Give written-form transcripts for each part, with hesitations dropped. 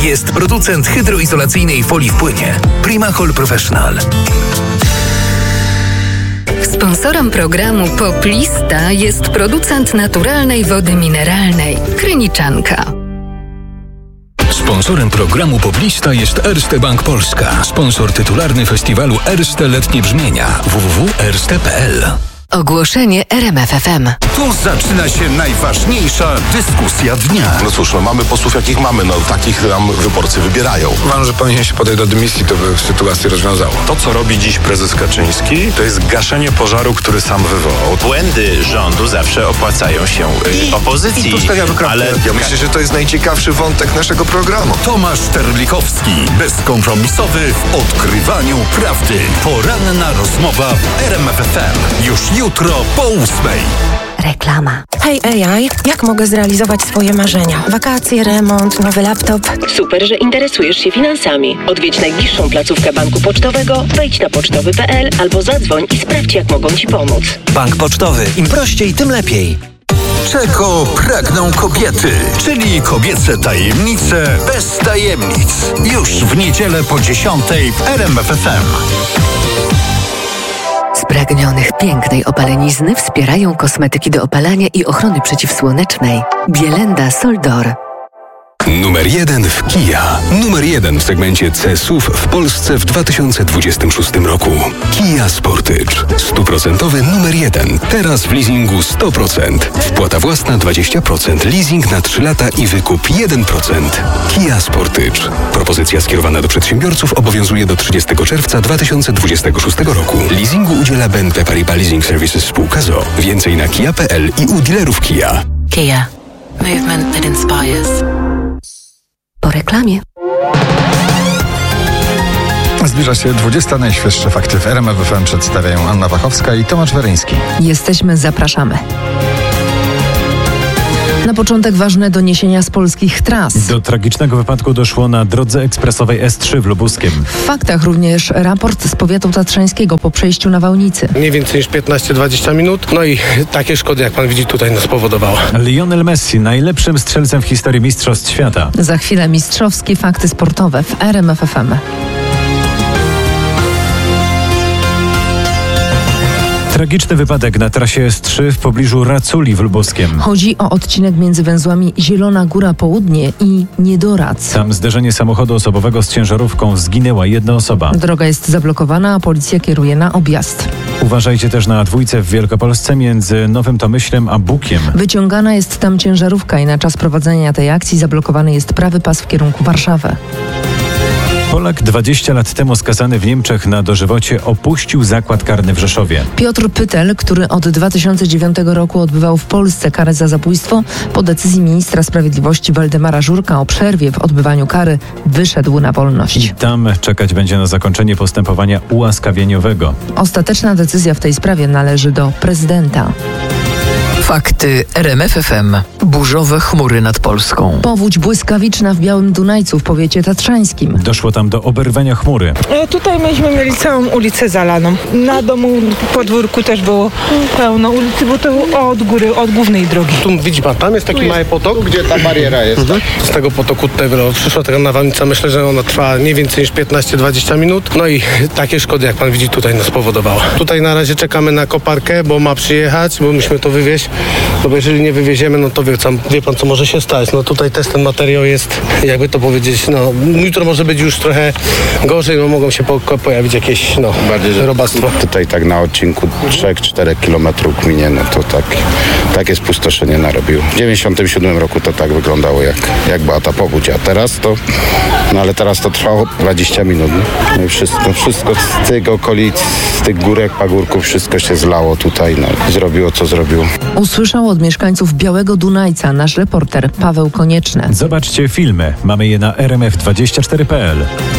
Jest producent hydroizolacyjnej folii w płynie Primacol Professional. Sponsorem programu Poplista jest producent naturalnej wody mineralnej Kryniczanka. Sponsorem programu Poplista jest Erste Bank Polska. Sponsor tytularny festiwalu Erste Letnie Brzmienia www.erste.pl. Ogłoszenie RMF FM. Tu zaczyna się najważniejsza dyskusja dnia. No cóż, mamy posłów jakich mamy, takich nam wyborcy wybierają. Uważam, że powinien się podejść do dymisji, to by sytuację rozwiązało. To, co robi dziś prezes Kaczyński, to jest gaszenie pożaru, który sam wywołał. Błędy rządu zawsze opłacają się opozycji. I tu stawiamy kropkę. Ale ja myślę, że to jest najciekawszy wątek naszego programu. Tomasz Terlikowski, bezkompromisowy w odkrywaniu prawdy. Poranna rozmowa w RMF FM. Już jutro po 8:00. Reklama. Hej AI, jak mogę zrealizować swoje marzenia? Wakacje, remont, nowy laptop. Super, że interesujesz się finansami. Odwiedź najbliższą placówkę banku pocztowego, wejdź na pocztowy.pl albo zadzwoń i sprawdź, jak mogą Ci pomóc. Bank Pocztowy. Im prościej, tym lepiej. Czego pragną kobiety, czyli kobiece tajemnice bez tajemnic. Już w niedzielę po 10:00 w RMF FM. Spragnionych pięknej opalenizny wspierają kosmetyki do opalania i ochrony przeciwsłonecznej Bielenda Soldor. Numer 1 w Kia. Numer 1 w segmencie C-SUV w Polsce w 2026 roku. Kia Sportage. 100% numer 1. Teraz w leasingu 100%. Wpłata własna 20%. Leasing na 3 lata i wykup 1%. Kia Sportage. Propozycja skierowana do przedsiębiorców obowiązuje do 30 czerwca 2026 roku. Leasingu udziela BNP Paribas Leasing Services spółka z o.o. Więcej na kia.pl i u dealerów Kia. Kia. Movement that inspires. Po reklamie. Zbliża się 20. Najświeższe fakty w RMF FM przedstawiają Anna Wachowska i Tomasz Weryński. Jesteśmy, zapraszamy. Na początek ważne doniesienia z polskich tras. Do tragicznego wypadku doszło na drodze ekspresowej S3 w Lubuskiem. W faktach również raport z powiatu tatrzańskiego po przejściu na Wałnicy. Nie więcej niż 15-20 minut. No i takie szkody, jak pan widzi, tutaj nas spowodowała. Lionel Messi, najlepszym strzelcem w historii Mistrzostw Świata. Za chwilę mistrzowskie fakty sportowe w RMF FM. Tragiczny wypadek na trasie S3 w pobliżu Raculi w Lubuskiem. Chodzi o odcinek między węzłami Zielona Góra Południe i Niedorac. Tam zderzenie samochodu osobowego z ciężarówką, zginęła jedna osoba. Droga jest zablokowana, a policja kieruje na objazd. Uważajcie też na dwójce w Wielkopolsce między Nowym Tomyślem a Bukiem. Wyciągana jest tam ciężarówka i na czas prowadzenia tej akcji zablokowany jest prawy pas w kierunku Warszawy. Polak 20 lat temu skazany w Niemczech na dożywocie opuścił zakład karny w Rzeszowie. Piotr Pytel, który od 2009 roku odbywał w Polsce karę za zabójstwo, po decyzji ministra sprawiedliwości Waldemara Żurka o przerwie w odbywaniu kary wyszedł na wolność. I tam czekać będzie na zakończenie postępowania ułaskawieniowego. Ostateczna decyzja w tej sprawie należy do prezydenta. Fakty RMF FM. Burzowe chmury nad Polską. Powódź błyskawiczna w Białym Dunajcu w powiecie tatrzańskim. Doszło tam do oberwania chmury. Tutaj myśmy mieli całą ulicę zalaną. Na domu, podwórku też było pełno ulicy, bo to od góry, od głównej drogi. Tu widzi pan, tam jest taki mały potok, gdzie ta bariera jest. Z tego potoku tutaj przyszła taka nawałnica. Myślę, że ona trwa nie więcej niż 15-20 minut. No i takie szkody, jak pan widzi, tutaj nas spowodowała. Tutaj na razie czekamy na koparkę, bo ma przyjechać, bo musimy to wywieźć. No bo jeżeli nie wywieziemy, no to wie pan, co może się stać. No tutaj też ten materiał jest, jakby to powiedzieć, jutro może być już trochę gorzej, mogą się pojawić jakieś, robactwo. Tutaj tak na odcinku 3-4 kilometrów gminie, to takie spustoszenie narobił. W 97 roku to tak wyglądało, jak była ta powódź, a teraz to, ale teraz to trwało 20 minut. No i wszystko z tych okolic, z tych górek, pagórków, wszystko się zlało tutaj, zrobiło co zrobiło. Usłyszał od mieszkańców Białego Dunajca nasz reporter Paweł Konieczny. Zobaczcie filmy. Mamy je na rmf24.pl.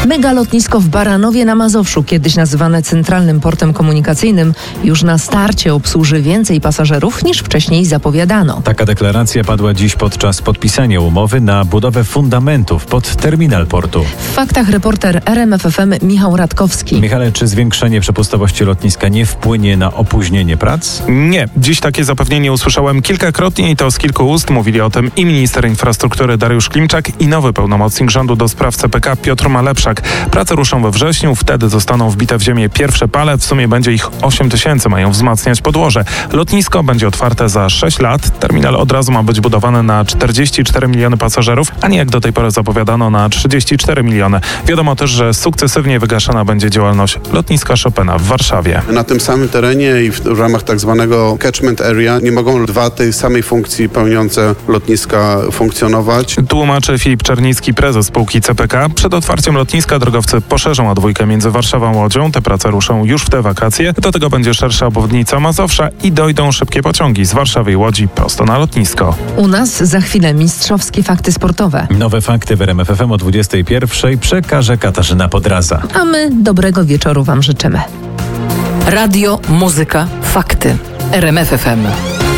Mega lotnisko w Baranowie na Mazowszu, kiedyś nazywane Centralnym Portem Komunikacyjnym, już na starcie obsłuży więcej pasażerów niż wcześniej zapowiadano. Taka deklaracja padła dziś podczas podpisania umowy na budowę fundamentów pod terminal portu. W faktach reporter RMF FM Michał Radkowski. Michale, czy zwiększenie przepustowości lotniska nie wpłynie na opóźnienie prac? Nie. Dziś takie zapewnienie usłyszałem kilkakrotnie i to z kilku ust. Mówili o tym i minister infrastruktury Dariusz Klimczak i nowy pełnomocnik rządu do spraw CPK Piotr Malepszak. Prace ruszą we wrześniu, wtedy zostaną wbite w ziemię pierwsze pale. W sumie będzie ich 8 000, mają wzmacniać podłoże. Lotnisko będzie otwarte za 6 lat. Terminal od razu ma być budowany na 44 miliony pasażerów, a nie jak do tej pory zapowiadano na 34 miliony. Wiadomo też, że sukcesywnie wygaszana będzie działalność lotniska Chopina w Warszawie. Na tym samym terenie i w ramach tak zwanego catchment area nie mogą dwa tej samej funkcji pełniące lotniska funkcjonować. Tłumaczy Filip Czernicki, prezes spółki CPK. Przed otwarciem lotniska drogowcy poszerzą A2 między Warszawą a Łodzią. Te prace ruszą już w te wakacje. Do tego będzie szersza obwodnica Mazowsza i dojdą szybkie pociągi z Warszawy i Łodzi prosto na lotnisko. U nas za chwilę mistrzowskie fakty sportowe. Nowe fakty w RMF FM o 21:00 przekaże Katarzyna Podraza. A my dobrego wieczoru Wam życzymy. Radio, muzyka, fakty. RMF FM.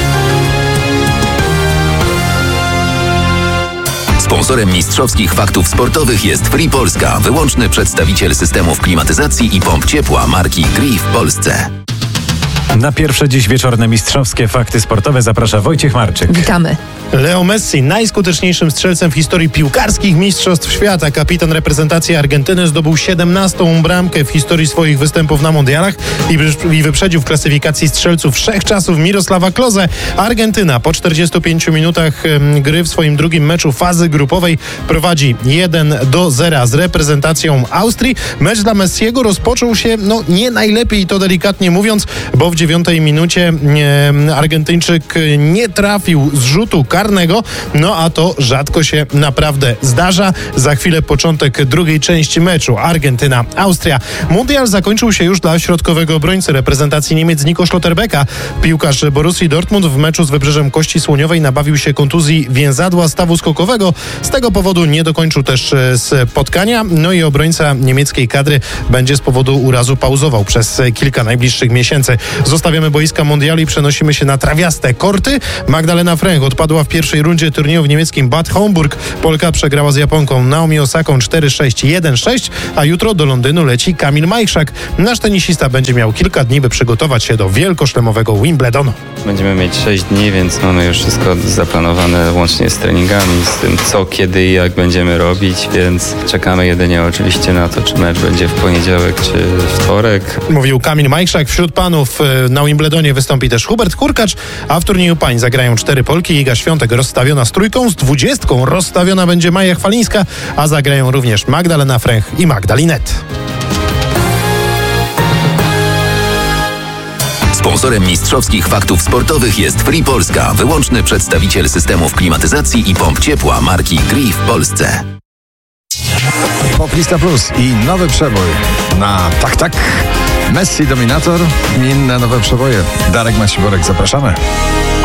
Sponsorem mistrzowskich faktów sportowych jest Free Polska, wyłączny przedstawiciel systemów klimatyzacji i pomp ciepła marki Gree w Polsce. Na pierwsze dziś wieczorne mistrzowskie fakty sportowe zaprasza Wojciech Marczyk. Witamy. Leo Messi, najskuteczniejszym strzelcem w historii piłkarskich mistrzostw świata. Kapitan reprezentacji Argentyny zdobył 17. bramkę w historii swoich występów na mundialach i wyprzedził w klasyfikacji strzelców wszechczasów Mirosława Klose. Argentyna po 45 minutach gry w swoim drugim meczu fazy grupowej prowadzi 1-0 z reprezentacją Austrii. Mecz dla Messiego rozpoczął się nie najlepiej, to delikatnie mówiąc, bo w 9 minucie Argentyńczyk nie trafił z rzutu karnego, a to rzadko się naprawdę zdarza. Za chwilę początek drugiej części meczu Argentyna-Austria. Mundial zakończył się już dla środkowego obrońcy reprezentacji Niemiec Nico Schlotterbecka. Piłkarz Borussii Dortmund w meczu z Wybrzeżem Kości Słoniowej nabawił się kontuzji więzadła stawu skokowego. Z tego powodu nie dokończył też spotkania. I obrońca niemieckiej kadry będzie z powodu urazu pauzował przez kilka najbliższych miesięcy. Zostawiamy boiska mundialu i przenosimy się na trawiaste korty. Magdalena Fręch odpadła w pierwszej rundzie turnieju w niemieckim Bad Homburg. Polka przegrała z Japonką Naomi Osaką 4-6, 1-6, a jutro do Londynu leci Kamil Majchrzak. Nasz tenisista będzie miał kilka dni, by przygotować się do wielkoszlemowego Wimbledonu. Będziemy mieć 6 dni, więc mamy już wszystko zaplanowane łącznie z treningami, z tym co, kiedy i jak będziemy robić, więc czekamy jedynie oczywiście na to, czy mecz będzie w poniedziałek, czy wtorek. Mówił Kamil Majchrzak. Wśród panów na Wimbledonie wystąpi też Hubert Hurkacz, a w turnieju pań zagrają 4 Polki. Iga Świątek rozstawiona z trójką, z 20 rozstawiona będzie Maja Chwalińska, a zagrają również Magdalena Fręch i Magda Linette. Sponsorem mistrzowskich faktów sportowych jest Free Polska, wyłączny przedstawiciel systemów klimatyzacji i pomp ciepła marki Gree w Polsce. Poplista Plus i nowy przebój na tak. Messi Dominator i inne nowe przeboje. Darek Maciborek, zapraszamy.